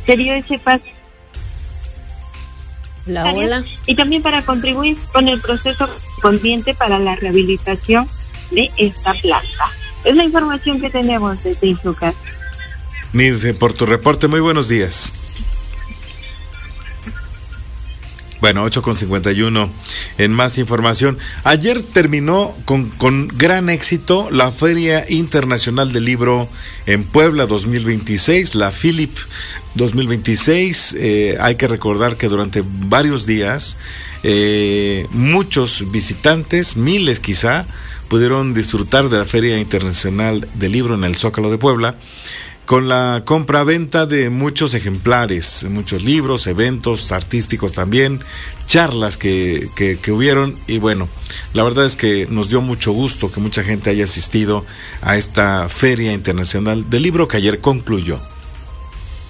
se dio ese paso. Hola. Y también para contribuir con el proceso consciente para la rehabilitación de esta planta. Es la información que tenemos desde Izúcar. Mirce, por tu reporte, muy buenos días. Bueno, 8:51. En más información, ayer terminó con gran éxito la Feria Internacional del Libro en Puebla 2026, la FILIP 2026. Hay que recordar que durante varios días muchos visitantes, miles quizá, pudieron disfrutar de la Feria Internacional del Libro en el Zócalo de Puebla, con la compra-venta de muchos ejemplares, muchos libros, eventos artísticos también, charlas que hubieron, y bueno, la verdad es que nos dio mucho gusto que mucha gente haya asistido a esta Feria Internacional del Libro que ayer concluyó.